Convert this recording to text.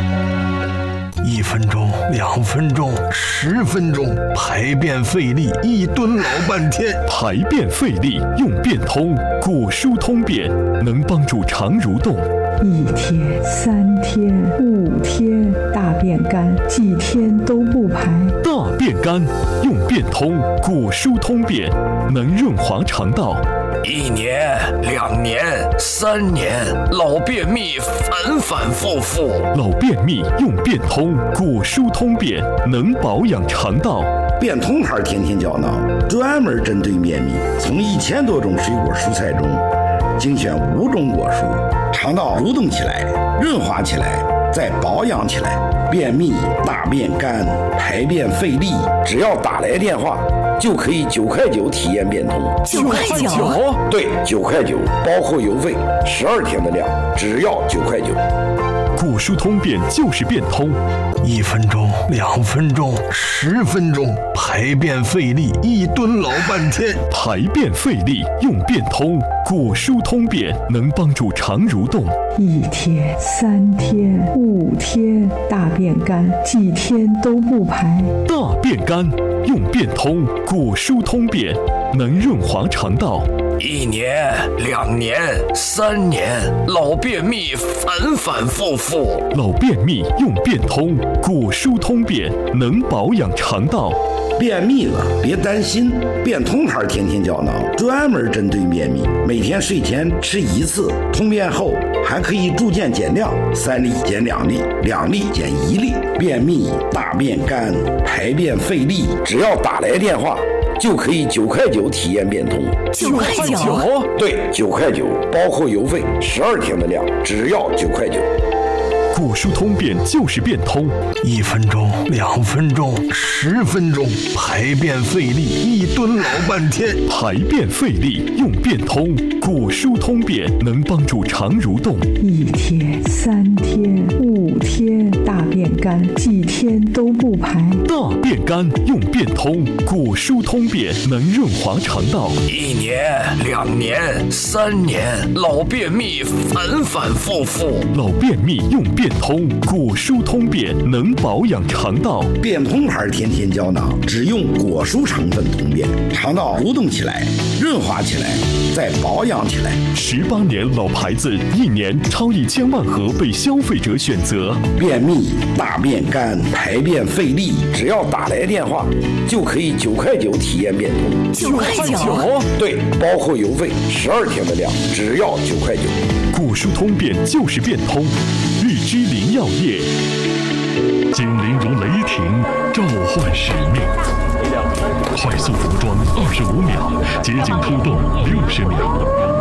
1分钟、2分钟、10分钟，排便费力，一蹲老半天。 排便费力用便通，果蔬通便能帮助肠蠕动。 1天、3天、5天，大便干，几天都不排。 大便干用便通，果蔬通便能润滑肠道。 1年、2年、3年，老便秘反反复复。 老便秘用便通，果蔬通便能保养肠道。 便通牌天天胶囊专门针对便秘，从1000多种水果蔬菜中精选5种果蔬，肠道蠕动起来，润滑起来，再保养起来。便秘、大便干、排便费力，只要打来电话，就可以9块9体验便通。 9块9？ 对，9块9，包括邮费，12天的量，只要9块9。 果蔬通便就是便通 ，1分钟、2分钟、10分钟，排便费力，一蹲老半天。 排便费力用便通，果蔬通便能帮助肠蠕动。 1天、3天、5天，大便干，几天都不排。 大便干用便通，果蔬通便能润滑肠道。 1年、2年、3年，老便秘反反复复。 老便秘用便通，果蔬通便能保养肠道。 便秘了别担心，便通牌天天胶囊专门针对便秘，每天睡前吃1次，通便后还可以逐渐减量，3粒减2粒，2粒减1粒。便秘、大便干、排便费力，只要打来电话，就可以9块9体验便通。 9块9？ 对，9块9，包括邮费，12天的量，只要9块9。 果蔬通便就是便通 ，1分钟、2分钟、10分钟，排便费力，一蹲老半天。 排便费力用便通，果蔬通便能帮助肠蠕动。 1天、3天、5天，大便干，几天都不排。 大便干用便通，果蔬通便能润滑肠道。 1年、2年、3年，老便秘反反复复。 老便秘用便通，果蔬通便能保养肠道。 便通牌天天胶囊只用果蔬成分通便，肠道蠕动起来，润滑起来，再保养起来。 18年老牌子，1年超1000万盒被消费者选择。 便秘、大便干、排便费力，只要打来电话，就可以9块9体验便通。 9块9？ 对，包括邮费，12天的量，只要9块9。 果蔬通便就是便通，日之灵药业，警铃如雷霆，召唤使命。快速着装25秒，捷径出动60秒。